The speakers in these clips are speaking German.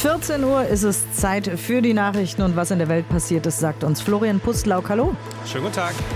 14 Uhr ist es Zeit für die Nachrichten und was in der Welt passiert ist, sagt uns Florian Pustlauk. Hallo. Schönen guten Tag.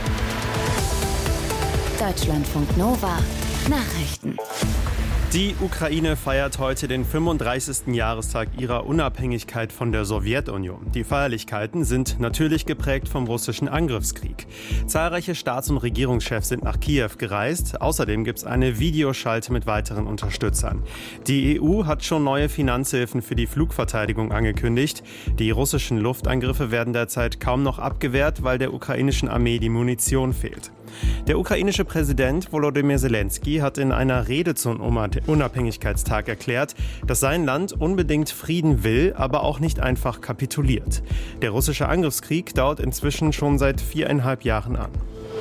Deutschlandfunk Nova Nachrichten. Die Ukraine feiert heute den 35. Jahrestag ihrer Unabhängigkeit von der Sowjetunion. Die Feierlichkeiten sind natürlich geprägt vom russischen Angriffskrieg. Zahlreiche Staats- und Regierungschefs sind nach Kiew gereist. Außerdem gibt es eine Videoschalte mit weiteren Unterstützern. Die EU hat schon neue Finanzhilfen für die Flugverteidigung angekündigt. Die russischen Luftangriffe werden derzeit kaum noch abgewehrt, weil der ukrainischen Armee die Munition fehlt. Der ukrainische Präsident Volodymyr Zelensky hat in einer Rede zum Unabhängigkeitstag erklärt, dass sein Land unbedingt Frieden will, aber auch nicht einfach kapituliert. Der russische Angriffskrieg dauert inzwischen schon seit 4,5 Jahren an.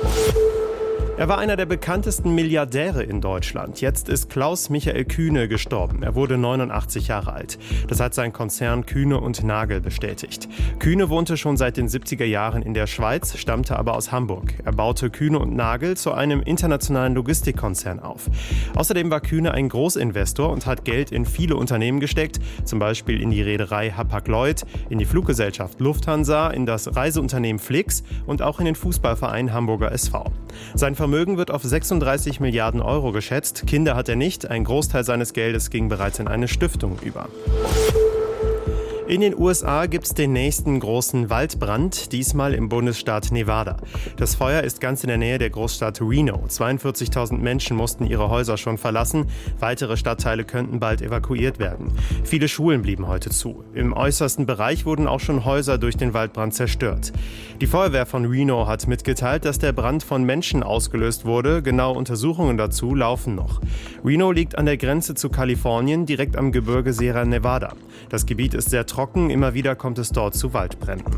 Er war einer der bekanntesten Milliardäre in Deutschland. Jetzt ist Klaus Michael Kühne gestorben. Er wurde 89 Jahre alt. Das hat sein Konzern Kühne & Nagel bestätigt. Kühne wohnte schon seit den 70er Jahren in der Schweiz, stammte aber aus Hamburg. Er baute Kühne & Nagel zu einem internationalen Logistikkonzern auf. Außerdem war Kühne ein Großinvestor und hat Geld in viele Unternehmen gesteckt, zum Beispiel in die Reederei Hapag-Lloyd, in die Fluggesellschaft Lufthansa, in das Reiseunternehmen Flix und auch in den Fußballverein Hamburger SV. Sein Vermögen wird auf 36 Milliarden Euro geschätzt. Kinder hat er nicht. Ein Großteil seines Geldes ging bereits in eine Stiftung über. In den USA gibt es den nächsten großen Waldbrand, diesmal im Bundesstaat Nevada. Das Feuer ist ganz in der Nähe der Großstadt Reno. 42.000 Menschen mussten ihre Häuser schon verlassen. Weitere Stadtteile könnten bald evakuiert werden. Viele Schulen blieben heute zu. Im äußersten Bereich wurden auch schon Häuser durch den Waldbrand zerstört. Die Feuerwehr von Reno hat mitgeteilt, dass der Brand von Menschen ausgelöst wurde. Genaue Untersuchungen dazu laufen noch. Reno liegt an der Grenze zu Kalifornien, direkt am Gebirge Sierra Nevada. Das Gebiet ist sehr trocken, immer wieder kommt es dort zu Waldbränden.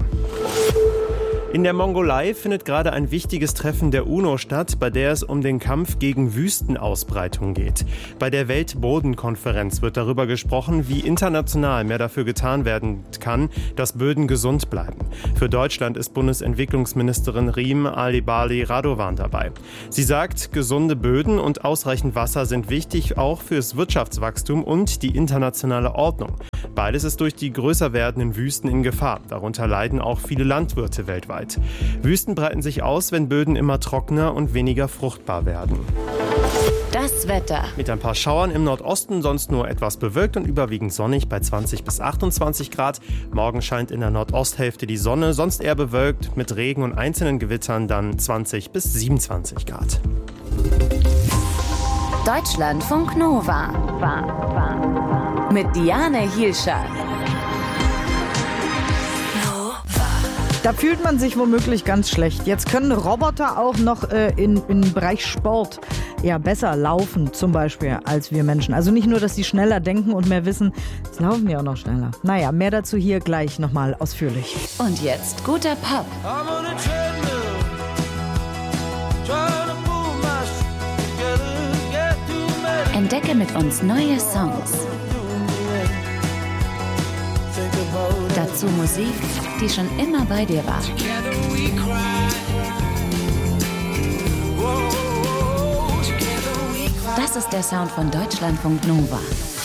In der Mongolei findet gerade ein wichtiges Treffen der UNO statt, bei der es um den Kampf gegen Wüstenausbreitung geht. Bei der Weltbodenkonferenz wird darüber gesprochen, wie international mehr dafür getan werden kann, dass Böden gesund bleiben. Für Deutschland ist Bundesentwicklungsministerin Riem Ali-Bali Radovan dabei. Sie sagt, gesunde Böden und ausreichend Wasser sind wichtig, auch fürs Wirtschaftswachstum und die internationale Ordnung. Beides ist durch die größer werdenden Wüsten in Gefahr. Darunter leiden auch viele Landwirte weltweit. Wüsten breiten sich aus, wenn Böden immer trockener und weniger fruchtbar werden. Das Wetter. Mit ein paar Schauern im Nordosten, sonst nur etwas bewölkt und überwiegend sonnig bei 20 bis 28 Grad. Morgen scheint in der Nordosthälfte die Sonne, sonst eher bewölkt mit Regen und einzelnen Gewittern dann 20 bis 27 Grad. Deutschlandfunk Nova. Mit Diane Hielscher. Da fühlt man sich womöglich ganz schlecht. Jetzt können Roboter auch noch im Bereich Sport besser laufen, zum Beispiel, als wir Menschen. Also nicht nur, dass sie schneller denken und mehr wissen, jetzt laufen die auch noch schneller. Naja, mehr dazu hier gleich nochmal ausführlich. Und jetzt guter Pop. Entdecke mit uns neue Songs. Dazu Musik, die schon immer bei dir war. Das ist der Sound von Deutschlandfunk Nova.